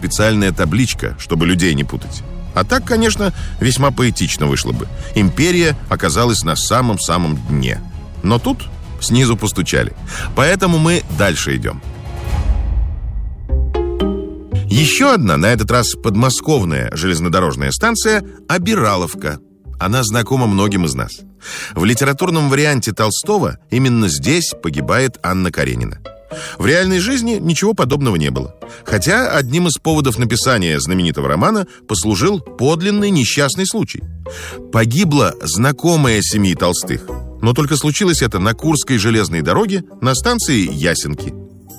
специальная табличка, чтобы людей не путать. А так, конечно, весьма поэтично вышло бы. Империя оказалась на самом-самом дне. Но тут снизу постучали. Поэтому мы дальше идем. Еще одна, на этот раз подмосковная железнодорожная станция Обираловка. Она знакома многим из нас. В литературном варианте Толстого именно здесь погибает Анна Каренина. В реальной жизни ничего подобного не было. Хотя одним из поводов написания знаменитого романа послужил подлинный несчастный случай. Погибла знакомая семьи Толстых. Но только случилось это на Курской железной дороге на станции Ясенки.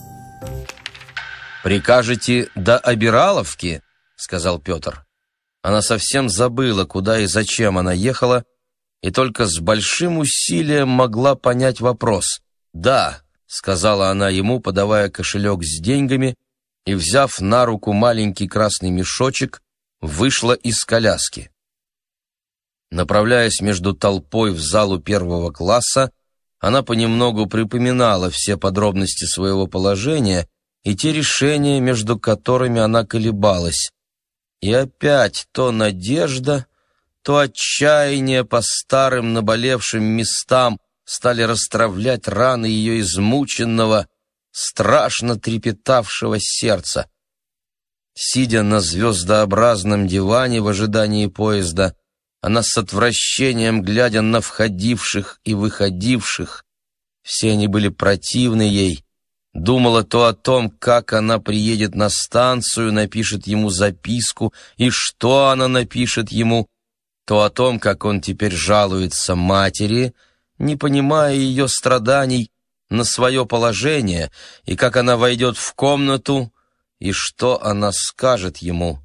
«Прикажете до Обираловки?» — сказал Петр. Она совсем забыла, куда и зачем она ехала, и только с большим усилием могла понять вопрос. «Да», — сказала она ему, подавая кошелек с деньгами, и, взяв на руку маленький красный мешочек, вышла из коляски. Направляясь между толпой в залу первого класса, она понемногу припоминала все подробности своего положения и те решения, между которыми она колебалась. И опять то надежда, то отчаяние по старым наболевшим местам стали растравлять раны ее измученного, страшно трепетавшего сердца. Сидя на звездообразном диване в ожидании поезда, она с отвращением, глядя на входивших и выходивших, все они были противны ей, думала то о том, как она приедет на станцию, напишет ему записку, и что она напишет ему, то о том, как он теперь жалуется матери, не понимая ее страданий, на свое положение, и как она войдет в комнату, и что она скажет ему.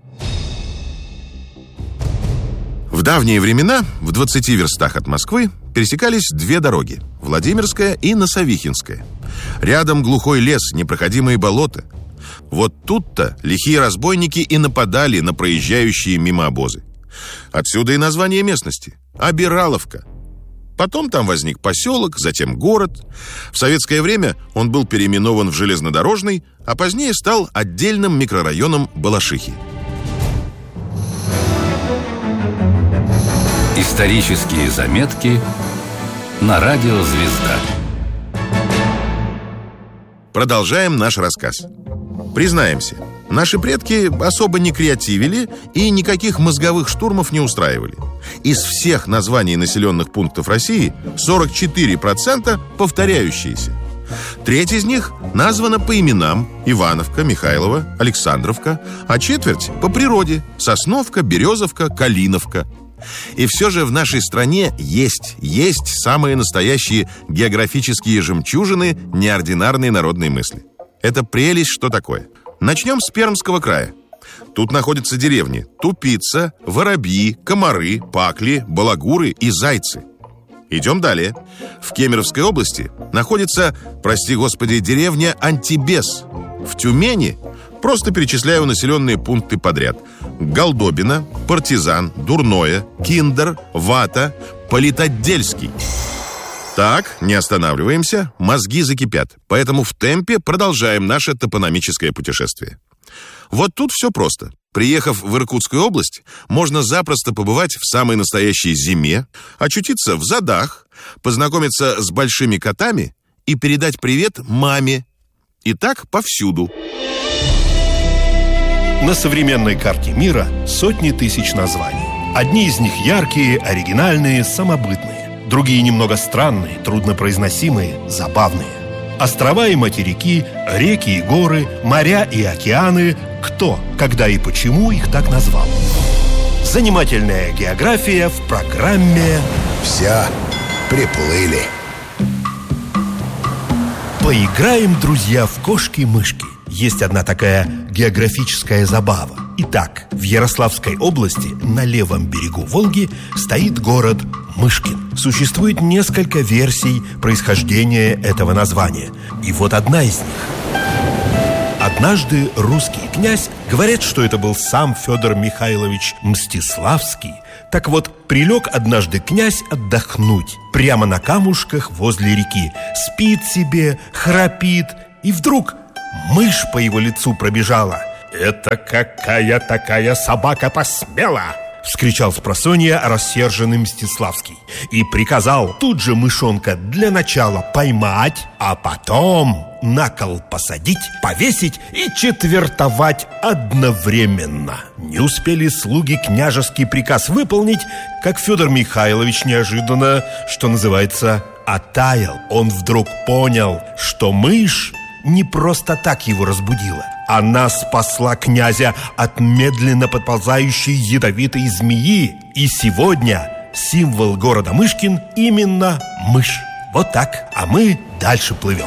В давние времена, в 20 верстах от Москвы, пересекались две дороги – Владимирская и Носовихинская. Рядом глухой лес, непроходимые болота. Вот тут-то лихие разбойники и нападали на проезжающие мимо обозы. Отсюда и название местности – Обираловка. Потом там возник поселок, затем город. В советское время он был переименован в железнодорожный, а позднее стал отдельным микрорайоном Балашихи. Исторические заметки на радио «Звезда». Продолжаем наш рассказ. Признаемся, наши предки особо не креативили и никаких мозговых штурмов не устраивали. Из всех названий населенных пунктов России 44% повторяющиеся. Треть из них названа по именам: Ивановка, Михайлова, Александровка, а четверть по природе: Сосновка, Березовка, Калиновка. И все же в нашей стране есть самые настоящие географические жемчужины неординарной народной мысли. Это прелесть, что такое. Начнем с Пермского края. Тут находятся деревни Тупица, Воробьи, Комары, Пакли, Балагуры и Зайцы. Идем далее. В Кемеровской области находится, прости господи, деревня Антибес. В Тюмени, просто перечисляю населенные пункты подряд: Голдобина, Партизан, Дурное, Киндер, Вата, Политотдельский. Так, не останавливаемся, мозги закипят, поэтому в темпе продолжаем наше топономическое путешествие. Вот тут все просто. Приехав в Иркутскую область, можно запросто побывать в самой настоящей зиме, очутиться в задах, познакомиться с большими котами и передать привет маме. И так повсюду. На современной карте мира сотни тысяч названий. Одни из них яркие, оригинальные, самобытные. Другие немного странные, труднопроизносимые, забавные. Острова и материки, реки и горы, моря и океаны. Кто, когда и почему их так назвал? Занимательная география в программе «Все приплыли». Поиграем, друзья, в кошки-мышки. Есть одна такая географическая забава. Итак, в Ярославской области на левом берегу Волги стоит город Мышкин. Существует несколько версий происхождения этого названия. И вот одна из них. Однажды русский князь, говорят, что это был сам Федор Михайлович Мстиславский. Так вот, прилег однажды князь отдохнуть прямо на камушках возле реки. Спит себе, храпит, и вдруг мышь по его лицу пробежала Это какая такая собака посмела? Вскричал спросонья рассерженный Мстиславский и приказал тут же мышонка для начала поймать, а потом на кол посадить, повесить и четвертовать одновременно. Не успели слуги княжеский приказ выполнить, как Федор Михайлович неожиданно, что называется, оттаял. Он вдруг понял, что мышь не просто так его разбудила. Она спасла князя от медленно подползающей ядовитой змеи. И сегодня символ города Мышкин именно мышь. Вот так, а мы дальше плывем.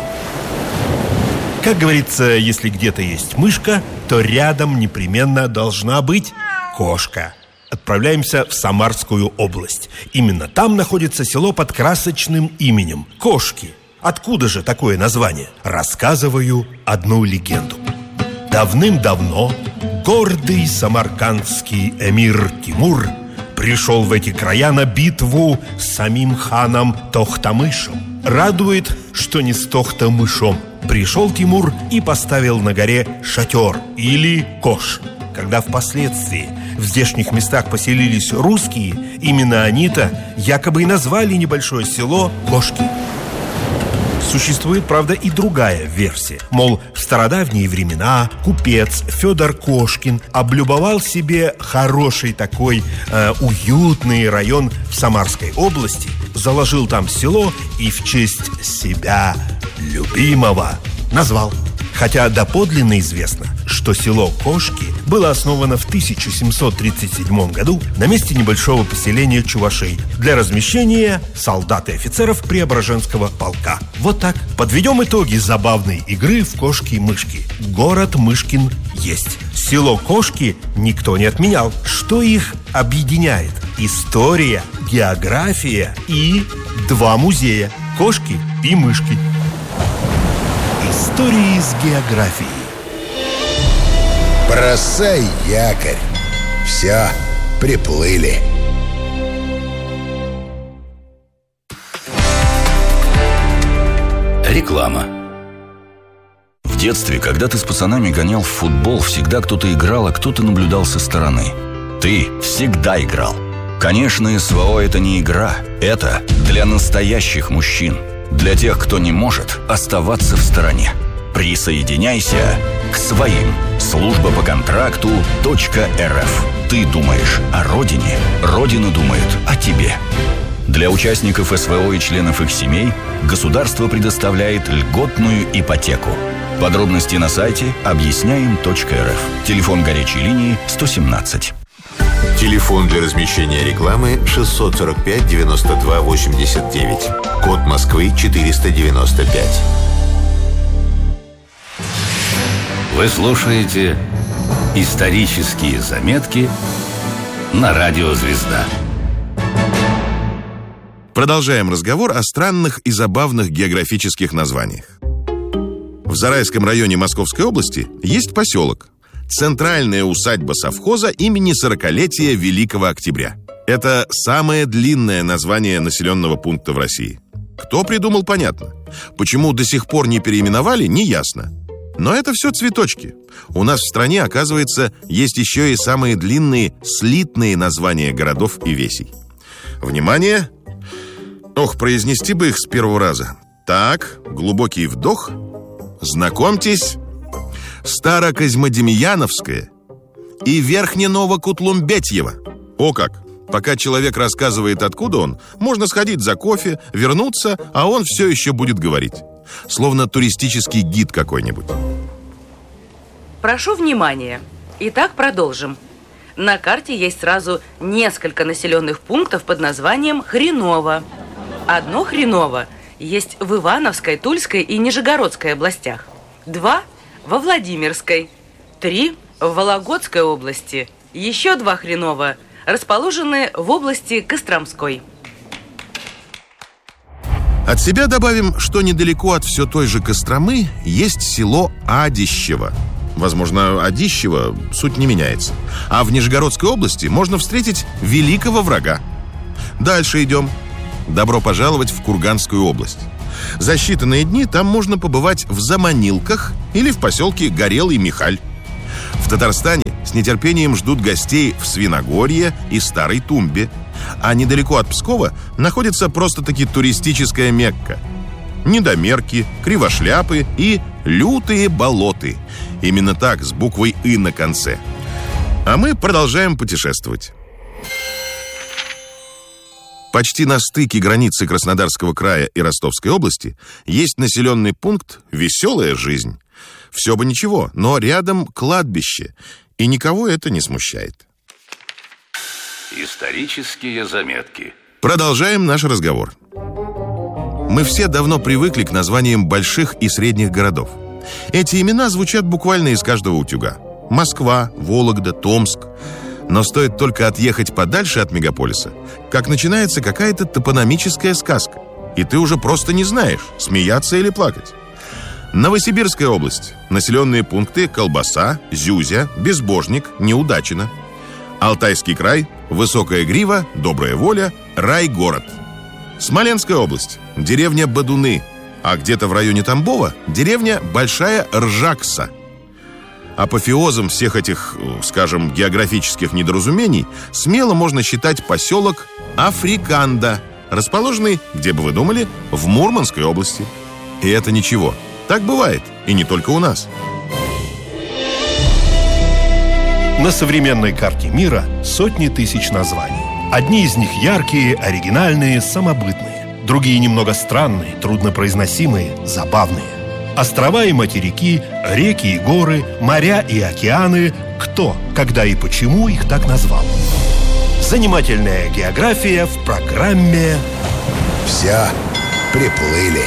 Как говорится, если где-то есть мышка, то рядом непременно должна быть кошка. Отправляемся в Самарскую область. Именно там находится село под красочным именем Кошки. Откуда же такое название? Рассказываю одну легенду. Давным-давно гордый самаркандский эмир Тимур пришел в эти края на битву с самим ханом Тохтамышем. Радует, что не с Тохтамышом. Пришел Тимур и поставил на горе шатер или кош. Когда впоследствии в здешних местах поселились русские, именно они-то якобы и назвали небольшое село Кошки. Существует, правда, и другая версия. Мол, в стародавние времена купец Федор Кошкин облюбовал себе хороший такой уютный район в Самарской области, заложил там село и в честь себя любимого назвал. Хотя доподлинно известно, что село Кошки было основано в 1737 году на месте небольшого поселения чувашей для размещения солдат и офицеров Преображенского полка. Вот так. Подведем итоги забавной игры в кошки-мышки. Город Мышкин есть. Село Кошки никто не отменял. Что их объединяет? История, география и 2 музея – кошки и мышки. Истории с географией. Бросай якорь. Все, приплыли. Реклама. В детстве, когда ты с пацанами гонял в футбол, всегда кто-то играл, а кто-то наблюдал со стороны. Ты всегда играл. Конечно, СВО – это не игра. Это для настоящих мужчин. Для тех, кто не может оставаться в стороне. Присоединяйся к своим. Служба по контракту .рф. Ты думаешь о родине, родина думает о тебе. Для участников СВО и членов их семей государство предоставляет льготную ипотеку. Подробности на сайте объясняем.рф. Телефон горячей линии 117. Телефон для размещения рекламы 645 92 89. Код Москвы 495. Вы слушаете «Исторические заметки» на радио «Звезда». Продолжаем разговор о странных и забавных географических названиях. В Зарайском районе Московской области есть поселок. Центральная усадьба совхоза имени 40-летия Великого Октября. Это самое длинное название населенного пункта в России. Кто придумал, понятно. Почему до сих пор не переименовали, неясно. Но это все цветочки. У нас в стране, оказывается, есть еще и самые длинные слитные названия городов и весей. Внимание! Ох, произнести бы их с первого раза. Так, глубокий вдох. Знакомьтесь, Старокозьмодемьяновское и Верхне-Новокутлумбетьево. О как! Пока человек рассказывает, откуда он, можно сходить за кофе, вернуться, а он все еще будет говорить. Словно туристический гид какой-нибудь. Прошу внимания. Итак, продолжим. На карте есть сразу несколько населенных пунктов под названием Хреново. Одно Хреново есть в Ивановской, Тульской и Нижегородской областях. 2 во Владимирской. 3 в Вологодской области. Еще 2 Хреново расположены в области Костромской. От себя добавим, что недалеко от все той же Костромы есть село Адищево. Возможно, Адищево, суть не меняется. А в Нижегородской области можно встретить великого врага. Дальше идем. Добро пожаловать в Курганскую область. За считанные дни там можно побывать в Заманилках или в поселке Горелый Михаль. В Татарстане с нетерпением ждут гостей в Свиногорье и Старой Тумбе. А недалеко от Пскова находится просто-таки туристическая Мекка. Недомерки, Кривошляпы и Лютые болоты. Именно так, с буквой «И» на конце. А мы продолжаем путешествовать. Почти на стыке границы Краснодарского края и Ростовской области есть населенный пункт «Веселая жизнь». Все бы ничего, но рядом кладбище, и никого это не смущает. Исторические заметки. Продолжаем наш разговор. Мы все давно привыкли к названиям больших и средних городов. Эти имена звучат буквально из каждого утюга. Москва, Вологда, Томск. Но стоит только отъехать подальше от мегаполиса, как начинается какая-то топономическая сказка. И ты уже просто не знаешь, смеяться или плакать. Новосибирская область. Населенные пункты Колбаса, Зюзя, Безбожник, Неудачино. Алтайский край. Высокая Грива, Добрая Воля, Райгород. Смоленская область. Деревня Бодуны. А где-то в районе Тамбова деревня Большая Ржакса. Апофеозом всех этих, скажем, географических недоразумений смело можно считать поселок Африканда, расположенный, где бы вы думали, в Мурманской области. И это ничего. Так бывает, и не только у нас. На современной карте мира сотни тысяч названий. Одни из них яркие, оригинальные, самобытные. Другие немного странные, труднопроизносимые, забавные. Острова и материки, реки и горы, моря и океаны. Кто, когда и почему их так назвал? Занимательная география в программе Все, приплыли.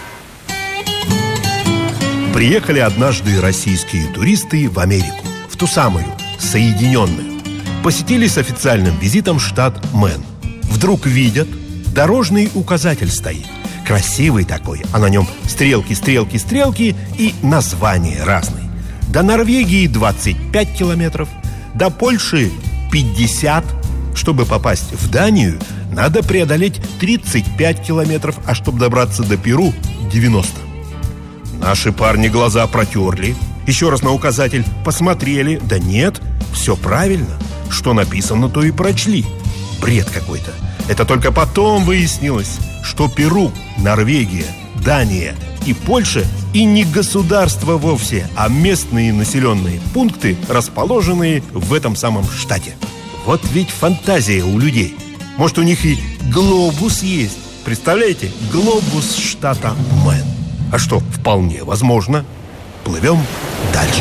Приехали однажды российские туристы в Америку, в ту самую, Соединенную. Посетили с официальным визитом штат Мэн. Вдруг видят, дорожный указатель стоит. Красивый такой, а на нем стрелки, стрелки, стрелки и названия разные. До Норвегии 25 километров, до Польши 50. Чтобы попасть в Данию, надо преодолеть 35 километров, а чтобы добраться до Перу 90. Наши парни глаза протерли, еще раз на указатель посмотрели. Да нет, все правильно. Что написано, то и прочли. Бред какой-то. Это только потом выяснилось, что Перу, Норвегия, Дания и Польша и не государства вовсе, а местные населенные пункты, расположенные в этом самом штате. Вот ведь фантазия у людей. Может, у них и глобус есть. Представляете? Глобус штата Мэн. А что, вполне возможно. Плывем дальше.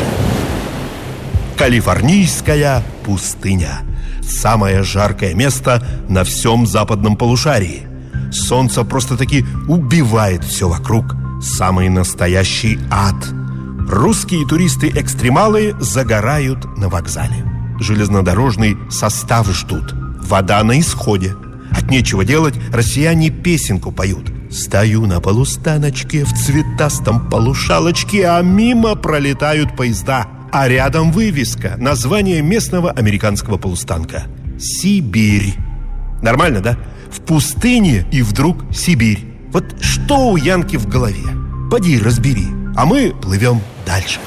Калифорнийская пустыня. Самое жаркое место на всем западном полушарии. Солнце просто-таки убивает все вокруг. Самый настоящий ад. Русские туристы-экстремалы загорают на вокзале. Железнодорожный состав ждут. Вода на исходе. От нечего делать россияне песенку поют. Стою на полустаночке в цветастом полушалочке, а мимо пролетают поезда. А рядом вывеска, название местного американского полустанка. Сибирь. Нормально, да? В пустыне и вдруг Сибирь. Вот что у Янки в голове? Поди разбери. А мы плывем дальше.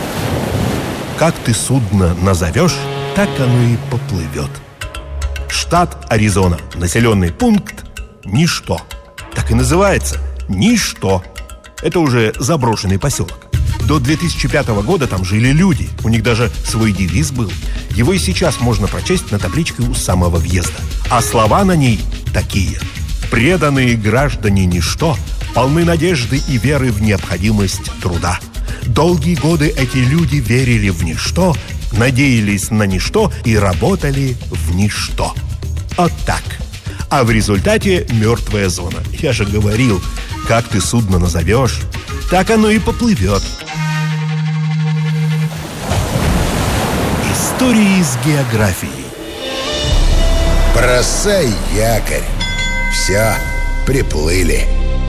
Как ты судно назовешь, так оно и поплывет. Штат Аризона. Населенный пункт Ничто. Так и называется. Ничто. Это уже заброшенный поселок. До 2005 года там жили люди. У них даже свой девиз был. Его и сейчас можно прочесть на табличке у самого въезда. А слова на ней такие: преданные граждане Ничто полны надежды и веры в необходимость труда. Долгие годы эти люди верили в ничто, надеялись на ничто и работали в ничто. Вот так. А в результате мертвая зона. Я же говорил, как ты судно назовешь, так оно и поплывет. Истории с географией. Бросай якорь. Все, приплыли.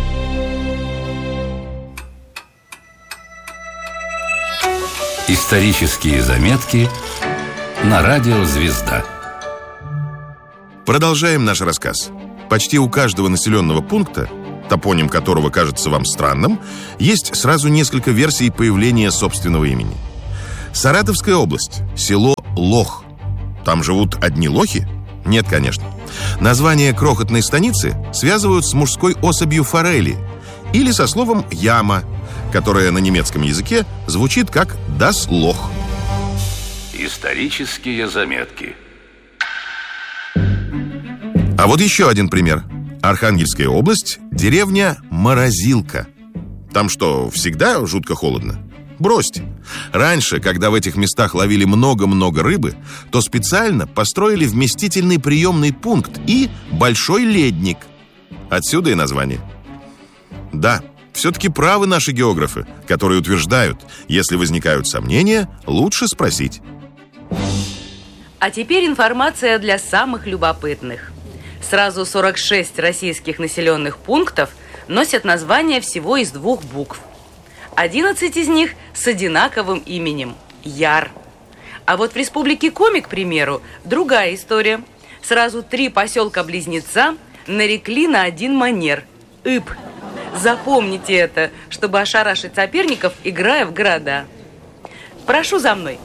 Исторические заметки на радио «Звезда». Продолжаем наш рассказ. Почти у каждого населенного пункта, топоним которого кажется вам странным, есть сразу несколько версий появления собственного имени. Саратовская область. Село Лох. Там живут одни лохи? Нет, конечно. Название крохотной станицы связывают с мужской особью форели или со словом «яма», которое на немецком языке звучит как «das Loch». Исторические заметки. А вот еще один пример. Архангельская область, деревня Морозилка. Там что, всегда жутко холодно? Бросьте. Раньше, когда в этих местах ловили много-много рыбы, то специально построили вместительный приемный пункт и большой ледник. Отсюда и название. Да, все-таки правы наши географы, которые утверждают, если возникают сомнения, лучше спросить. А теперь информация для самых любопытных. Сразу 46 российских населенных пунктов носят название всего из 2 букв. 11 из них с одинаковым именем – Яр. А вот в Республике Коми, к примеру, другая история. Сразу 3 поселка-близнеца нарекли на один манер – Иб. Запомните это, чтобы ошарашить соперников, играя в города. Прошу за мной.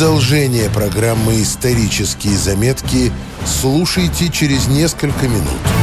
Продолжение программы «Исторические заметки» слушайте через несколько минут.